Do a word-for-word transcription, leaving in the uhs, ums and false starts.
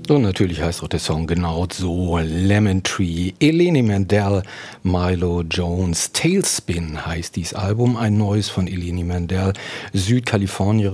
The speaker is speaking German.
Und natürlich heißt auch der Song genau so, Lemon Tree. Eleni Mandel, Milo Jones, Tailspin heißt dieses Album, ein neues von Eleni Mandel, Südkalifornierin.